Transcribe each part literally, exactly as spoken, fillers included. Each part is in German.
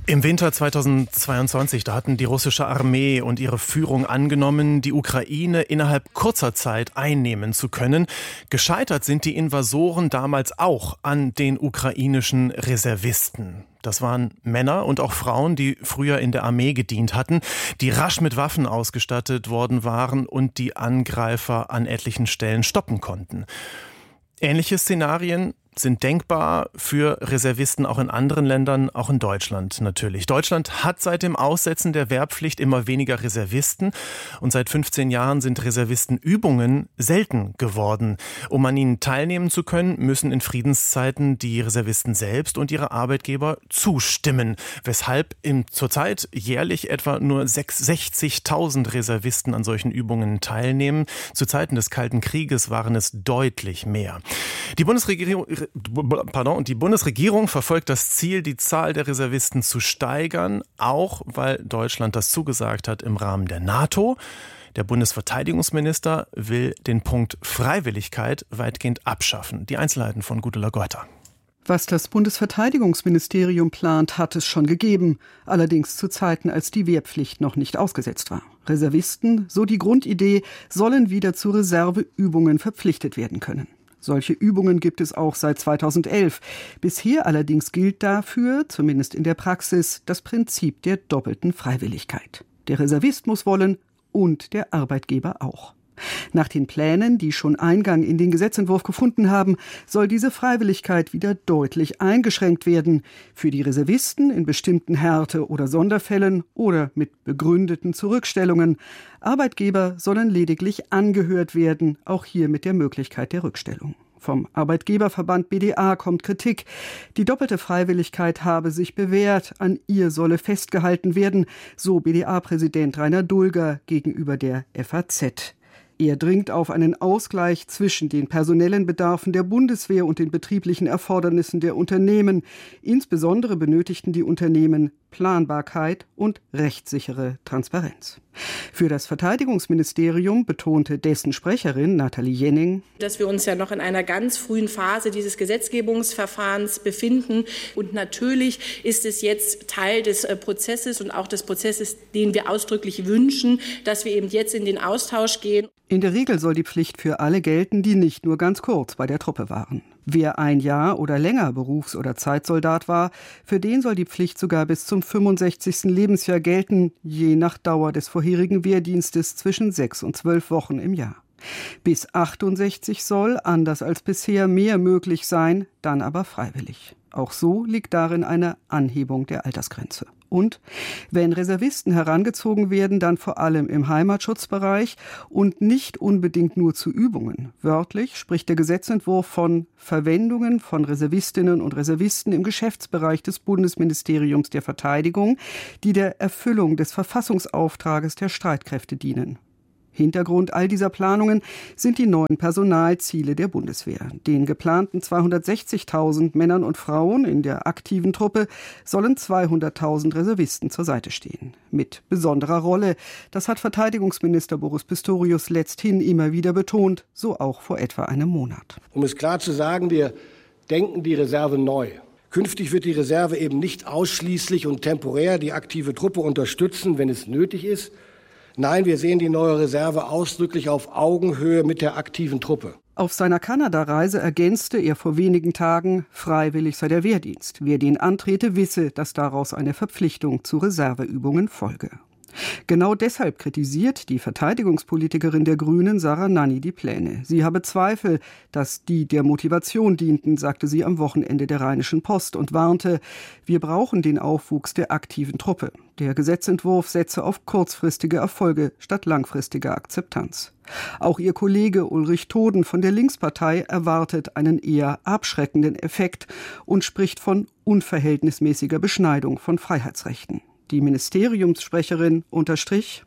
Im Winter zweitausendzweiundzwanzig, da hatten die russische Armee und ihre Führung angenommen, die Ukraine innerhalb kurzer Zeit einnehmen zu können. Gescheitert sind die Invasoren damals auch an den ukrainischen Reservisten. Das waren Männer und auch Frauen, die früher in der Armee gedient hatten, die rasch mit Waffen ausgestattet worden waren und die Angreifer an etlichen Stellen stoppen konnten. Ähnliche Szenarien sind denkbar für Reservisten auch in anderen Ländern, auch in Deutschland natürlich. Deutschland hat seit dem Aussetzen der Wehrpflicht immer weniger Reservisten und seit fünfzehn Jahren sind Reservistenübungen selten geworden. Um an ihnen teilnehmen zu können, müssen in Friedenszeiten die Reservisten selbst und ihre Arbeitgeber zustimmen, weshalb im, zurzeit jährlich etwa nur sechzigtausend Reservisten an solchen Übungen teilnehmen. Zu Zeiten des Kalten Krieges waren es deutlich mehr. Die Bundesregierung Pardon, die Bundesregierung verfolgt das Ziel, die Zahl der Reservisten zu steigern, auch weil Deutschland das zugesagt hat im Rahmen der NATO. Der Bundesverteidigungsminister will den Punkt Freiwilligkeit weitgehend abschaffen. Die Einzelheiten von Gudula Geuter. Was das Bundesverteidigungsministerium plant, hat es schon gegeben. Allerdings zu Zeiten, als die Wehrpflicht noch nicht ausgesetzt war. Reservisten, so die Grundidee, sollen wieder zu Reserveübungen verpflichtet werden können. Solche Übungen gibt es auch seit zweitausendelf. Bisher allerdings gilt dafür, zumindest in der Praxis, das Prinzip der doppelten Freiwilligkeit. Der Reservist muss wollen und der Arbeitgeber auch. Nach den Plänen, die schon Eingang in den Gesetzentwurf gefunden haben, soll diese Freiwilligkeit wieder deutlich eingeschränkt werden. Für die Reservisten in bestimmten Härte- oder Sonderfällen oder mit begründeten Zurückstellungen. Arbeitgeber sollen lediglich angehört werden, auch hier mit der Möglichkeit der Rückstellung. Vom Arbeitgeberverband B D A kommt Kritik. Die doppelte Freiwilligkeit habe sich bewährt, an ihr solle festgehalten werden, so B D A-Präsident Rainer Dulger gegenüber der F A Z. Er dringt auf einen Ausgleich zwischen den personellen Bedarfen der Bundeswehr und den betrieblichen Erfordernissen der Unternehmen. Insbesondere benötigten die Unternehmen Planbarkeit und rechtssichere Transparenz. Für das Verteidigungsministerium betonte dessen Sprecherin Nathalie Jenning, dass wir uns ja noch in einer ganz frühen Phase dieses Gesetzgebungsverfahrens befinden. Und natürlich ist es jetzt Teil des Prozesses und auch des Prozesses, den wir ausdrücklich wünschen, dass wir eben jetzt in den Austausch gehen. In der Regel soll die Pflicht für alle gelten, die nicht nur ganz kurz bei der Truppe waren. Wer ein Jahr oder länger Berufs- oder Zeitsoldat war, für den soll die Pflicht sogar bis zum fünfundsechzigsten Lebensjahr gelten, je nach Dauer des vorherigen Wehrdienstes zwischen sechs und zwölf Wochen im Jahr. Bis achtundsechzig soll, anders als bisher, mehr möglich sein, dann aber freiwillig. Auch so liegt darin eine Anhebung der Altersgrenze. Und wenn Reservisten herangezogen werden, dann vor allem im Heimatschutzbereich und nicht unbedingt nur zu Übungen. Wörtlich spricht der Gesetzentwurf von Verwendungen von Reservistinnen und Reservisten im Geschäftsbereich des Bundesministeriums der Verteidigung, die der Erfüllung des Verfassungsauftrages der Streitkräfte dienen. Hintergrund all dieser Planungen sind die neuen Personalziele der Bundeswehr. Den geplanten zweihundertsechzigtausend Männern und Frauen in der aktiven Truppe sollen zweihunderttausend Reservisten zur Seite stehen. Mit besonderer Rolle, das hat Verteidigungsminister Boris Pistorius letzthin immer wieder betont, so auch vor etwa einem Monat. Um es klar zu sagen, wir denken die Reserve neu. Künftig wird die Reserve eben nicht ausschließlich und temporär die aktive Truppe unterstützen, wenn es nötig ist. Nein, wir sehen die neue Reserve ausdrücklich auf Augenhöhe mit der aktiven Truppe. Auf seiner Kanada-Reise ergänzte er vor wenigen Tagen, freiwillig sei der Wehrdienst. Wer den antrete, wisse, dass daraus eine Verpflichtung zu Reserveübungen folge. Genau deshalb kritisiert die Verteidigungspolitikerin der Grünen Sarah Nanni die Pläne. Sie habe Zweifel, dass die der Motivation dienten, sagte sie am Wochenende der Rheinischen Post und warnte, wir brauchen den Aufwuchs der aktiven Truppe. Der Gesetzentwurf setze auf kurzfristige Erfolge statt langfristiger Akzeptanz. Auch ihr Kollege Ulrich Toden von der Linkspartei erwartet einen eher abschreckenden Effekt und spricht von unverhältnismäßiger Beschneidung von Freiheitsrechten. Die Ministeriumssprecherin unterstrich: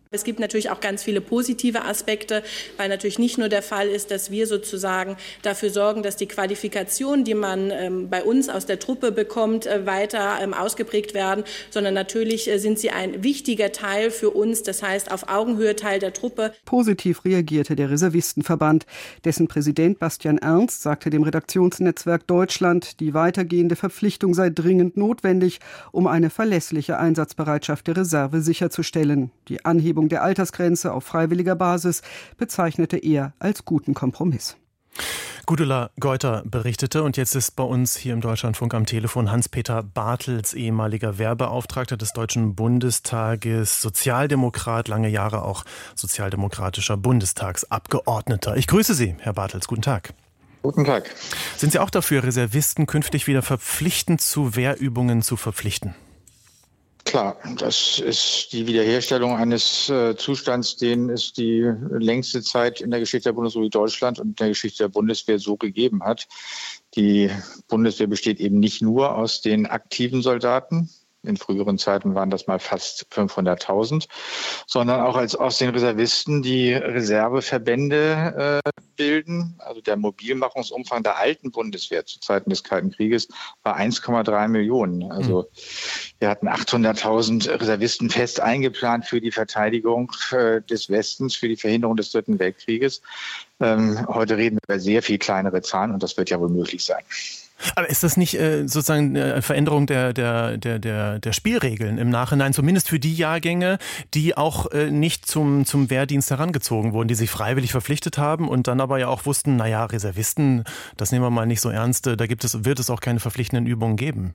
Es gibt natürlich auch ganz viele positive Aspekte, weil natürlich nicht nur der Fall ist, dass wir sozusagen dafür sorgen, dass die Qualifikation, die man ähm, bei uns aus der Truppe bekommt, äh, weiter ähm, ausgeprägt werden, sondern natürlich äh, sind sie ein wichtiger Teil für uns, das heißt auf Augenhöhe Teil der Truppe. Positiv reagierte der Reservistenverband. Dessen Präsident Bastian Ernst sagte dem Redaktionsnetzwerk Deutschland, die weitergehende Verpflichtung sei dringend notwendig, um eine verlässliche Einsatzbereitschaft der Reserve sicherzustellen. Die Anhebung der Altersgrenze auf freiwilliger Basis bezeichnete er als guten Kompromiss. Gudula Geuter berichtete und jetzt ist bei uns hier im Deutschlandfunk am Telefon Hans-Peter Bartels, ehemaliger Wehrbeauftragter des Deutschen Bundestages, Sozialdemokrat, lange Jahre auch sozialdemokratischer Bundestagsabgeordneter. Ich grüße Sie, Herr Bartels. Guten Tag. Guten Tag. Sind Sie auch dafür, Reservisten künftig wieder verpflichtend zu Wehrübungen zu verpflichten? Klar, das ist die Wiederherstellung eines äh, Zustands, den es die längste Zeit in der Geschichte der Bundesrepublik Deutschland und in der Geschichte der Bundeswehr so gegeben hat. Die Bundeswehr besteht eben nicht nur aus den aktiven Soldaten. In früheren Zeiten waren das mal fast fünfhunderttausend, sondern auch als aus den Reservisten die Reserveverbände äh, bilden. Also der Mobilmachungsumfang der alten Bundeswehr zu Zeiten des Kalten Krieges war eins Komma drei Millionen. Also wir hatten achthunderttausend Reservisten fest eingeplant für die Verteidigung äh, des Westens, für die Verhinderung des Dritten Weltkrieges. Ähm, heute reden wir über sehr viel kleinere Zahlen und das wird ja wohl möglich sein. Aber ist das nicht äh, sozusagen eine Veränderung der, der, der, der, der Spielregeln im Nachhinein, zumindest für die Jahrgänge, die auch äh, nicht zum, zum Wehrdienst herangezogen wurden, die sich freiwillig verpflichtet haben und dann aber ja auch wussten, naja, Reservisten, das nehmen wir mal nicht so ernst, da gibt es, wird es auch keine verpflichtenden Übungen geben.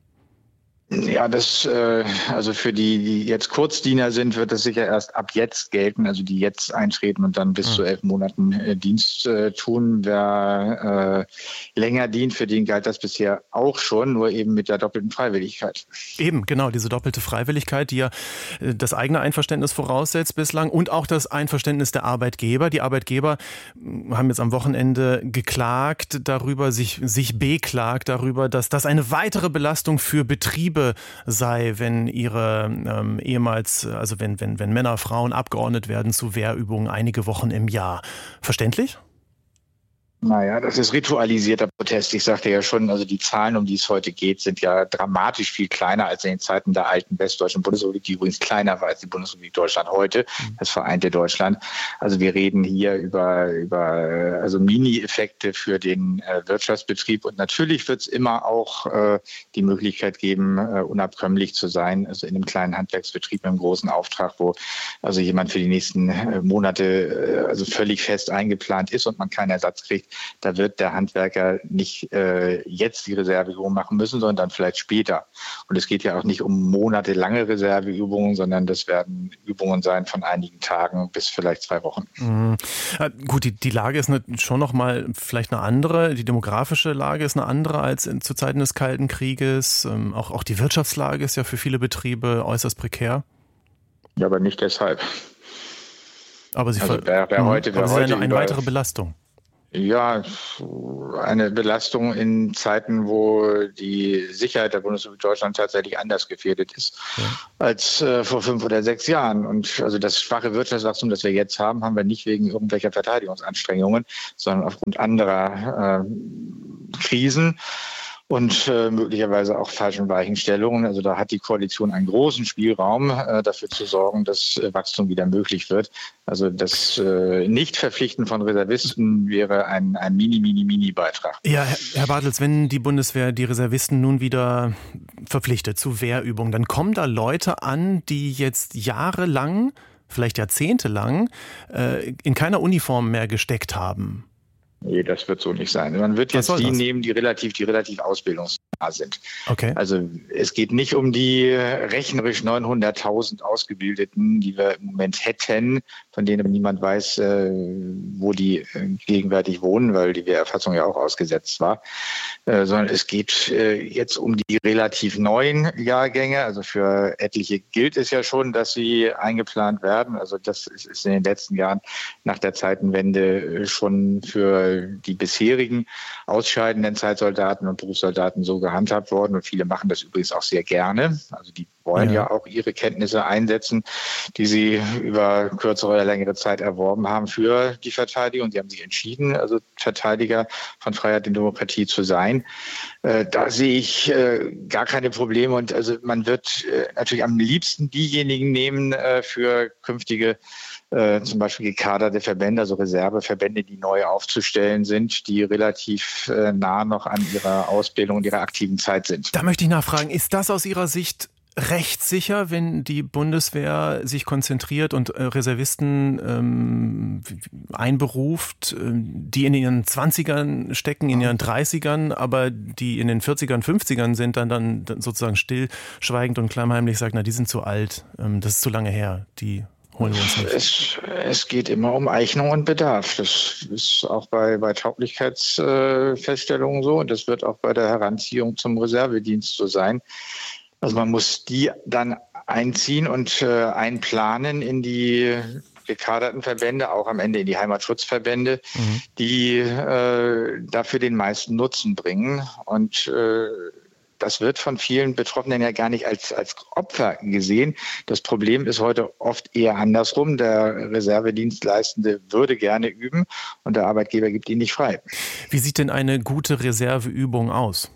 Ja, das, äh, also für die, die jetzt Kurzdiener sind, wird das sicher erst ab jetzt gelten, also die jetzt eintreten und dann bis mhm. zu elf Monaten äh, Dienst äh, tun. Wer äh, länger dient, für den galt das bisher auch schon, nur eben mit der doppelten Freiwilligkeit. Eben, genau, diese doppelte Freiwilligkeit, die ja äh, das eigene Einverständnis voraussetzt bislang und auch das Einverständnis der Arbeitgeber. Die Arbeitgeber äh, haben jetzt am Wochenende geklagt darüber, sich, sich beklagt darüber, dass das eine weitere Belastung für Betriebe sei, wenn ihre ähm, ehemals, also wenn, wenn, wenn Männer, Frauen abgeordnet werden zu Wehrübungen einige Wochen im Jahr. Verständlich? Naja, das ist ritualisierter Protest. Ich sagte ja schon, also die Zahlen, um die es heute geht, sind ja dramatisch viel kleiner als in den Zeiten der alten westdeutschen Bundesrepublik, die übrigens kleiner war als die Bundesrepublik Deutschland heute, das vereinte Deutschland. Also wir reden hier über, über also Mini-Effekte für den äh, Wirtschaftsbetrieb und natürlich wird es immer auch äh, die Möglichkeit geben, äh, unabkömmlich zu sein, also in einem kleinen Handwerksbetrieb mit einem großen Auftrag, wo also jemand für die nächsten äh, Monate äh, also völlig fest eingeplant ist und man keinen Ersatz kriegt. Da wird der Handwerker nicht äh, jetzt die Reserveübung machen müssen, sondern dann vielleicht später. Und es geht ja auch nicht um monatelange Reserveübungen, sondern das werden Übungen sein von einigen Tagen bis vielleicht zwei Wochen. Mhm. Ja, gut, die, die Lage ist eine, schon noch mal vielleicht eine andere. Die demografische Lage ist eine andere als in, zu Zeiten des Kalten Krieges. Ähm, auch, auch die Wirtschaftslage ist ja für viele Betriebe äußerst prekär. Ja, aber nicht deshalb. Aber sie also wer, wer heute, wer aber heute eine, eine weitere Belastung. Ja, eine Belastung in Zeiten, wo die Sicherheit der Bundesrepublik Deutschland tatsächlich anders gefährdet ist ja. als äh, vor fünf oder sechs Jahren. Und also das schwache Wirtschaftswachstum, das wir jetzt haben, haben wir nicht wegen irgendwelcher Verteidigungsanstrengungen, sondern aufgrund anderer äh, Krisen. Und äh, möglicherweise auch falschen Weichenstellungen. Also da hat die Koalition einen großen Spielraum, äh, dafür zu sorgen, dass äh, Wachstum wieder möglich wird. Also das äh, Nicht-Verpflichten von Reservisten wäre ein, ein Mini-Mini-Mini-Beitrag. Ja, Herr Bartels, wenn die Bundeswehr die Reservisten nun wieder verpflichtet zu Wehrübungen, dann kommen da Leute an, die jetzt jahrelang, vielleicht jahrzehntelang, äh, in keiner Uniform mehr gesteckt haben. Nee, das wird so nicht sein. Man wird jetzt die das? nehmen, die relativ, die relativ ausbildungsnah sind. Okay. Also es geht nicht um die rechnerisch neunhunderttausend Ausgebildeten, die wir im Moment hätten, von denen niemand weiß, wo die gegenwärtig wohnen, weil die Wehrerfassung ja auch ausgesetzt war, sondern es geht jetzt um die relativ neuen Jahrgänge. Also für etliche gilt es ja schon, dass sie eingeplant werden. Also das ist in den letzten Jahren nach der Zeitenwende schon für die bisherigen ausscheidenden Zeitsoldaten und Berufssoldaten so gehandhabt worden. Und viele machen das übrigens auch sehr gerne. Also die wollen ja. ja auch ihre Kenntnisse einsetzen, die sie über kürzere oder längere Zeit erworben haben für die Verteidigung. Sie haben sich entschieden, also Verteidiger von Freiheit und Demokratie zu sein. Äh, da sehe ich äh, gar keine Probleme. Und also man wird äh, natürlich am liebsten diejenigen nehmen äh, für künftige Äh, zum Beispiel gekaderte Verbände, also Reserveverbände, die neu aufzustellen sind, die relativ äh, nah noch an ihrer Ausbildung und ihrer aktiven Zeit sind. Da möchte ich nachfragen, ist das aus Ihrer Sicht rechtssicher, wenn die Bundeswehr sich konzentriert und äh, Reservisten ähm, einberuft, äh, die in ihren zwanzigern stecken, in ihren dreißigern, aber die in den vierzigern, fünfzigern sind, dann, dann sozusagen stillschweigend und klammheimlich sagt, na, die sind zu alt, ähm, das ist zu lange her, die holen wir uns nicht. Es, es geht immer um Eignung und Bedarf. Das ist auch bei, bei Tauglichkeitsfeststellungen so und das wird auch bei der Heranziehung zum Reservedienst so sein. Also man muss die dann einziehen und äh, einplanen in die gekaderten Verbände, auch am Ende in die Heimatschutzverbände, mhm. die äh, dafür den meisten Nutzen bringen. Und äh, das wird von vielen Betroffenen ja gar nicht als, als Opfer gesehen. Das Problem ist heute oft eher andersrum. Der Reservedienstleistende würde gerne üben und der Arbeitgeber gibt ihn nicht frei. Wie sieht denn eine gute Reserveübung aus?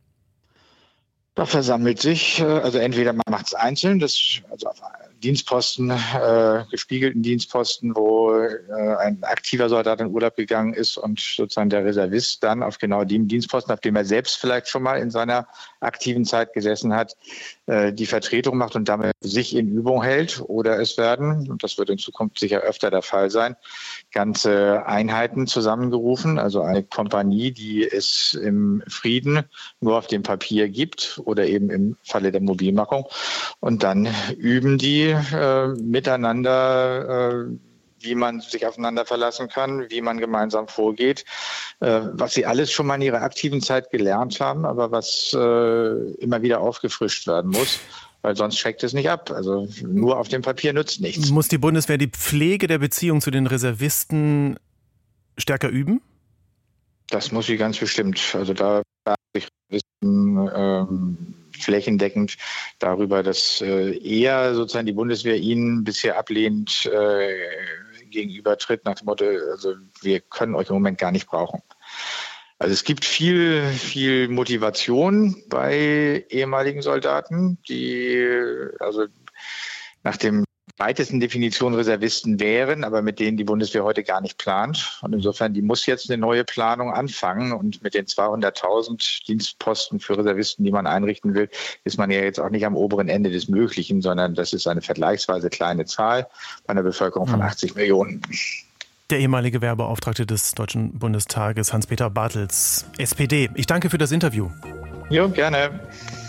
Da versammelt sich, also entweder man macht es einzeln, das, also auf Dienstposten, äh, gespiegelten Dienstposten, wo äh, ein aktiver Soldat in Urlaub gegangen ist und sozusagen der Reservist dann auf genau dem Dienstposten, auf dem er selbst vielleicht schon mal in seiner aktiven Zeit gesessen hat, äh, die Vertretung macht und damit sich in Übung hält. Oder es werden, und das wird in Zukunft sicher öfter der Fall sein, ganze Einheiten zusammengerufen, also eine Kompanie, die es im Frieden nur auf dem Papier gibt oder eben im Falle der Mobilmachung. Und dann üben die äh, miteinander, äh, wie man sich aufeinander verlassen kann, wie man gemeinsam vorgeht, äh, was sie alles schon mal in ihrer aktiven Zeit gelernt haben, aber was äh, immer wieder aufgefrischt werden muss. Weil sonst schreckt es nicht ab. Also nur auf dem Papier nützt nichts. Muss die Bundeswehr die Pflege der Beziehung zu den Reservisten stärker üben? Das muss sie ganz bestimmt. Also da sich Reservisten ähm, flächendeckend darüber, dass äh, eher sozusagen die Bundeswehr ihnen bisher ablehnend äh, gegenübertritt nach dem Motto, also wir können euch im Moment gar nicht brauchen. Also es gibt viel, viel Motivation bei ehemaligen Soldaten, die also nach dem weitesten Definition Reservisten wären, aber mit denen die Bundeswehr heute gar nicht plant. Und insofern, die muss jetzt eine neue Planung anfangen. Und mit den zweihunderttausend Dienstposten für Reservisten, die man einrichten will, ist man ja jetzt auch nicht am oberen Ende des Möglichen, sondern das ist eine vergleichsweise kleine Zahl bei einer Bevölkerung von achtzig Millionen. Der ehemalige Wehrbeauftragte des Deutschen Bundestages, Hans-Peter Bartels, S P D. Ich danke für das Interview. Jo, gerne.